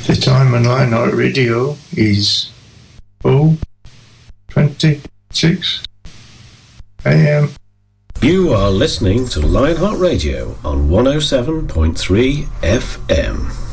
The time on Lionheart Radio is 4:26 a.m. You are listening to Lionheart Radio on 107.3 FM.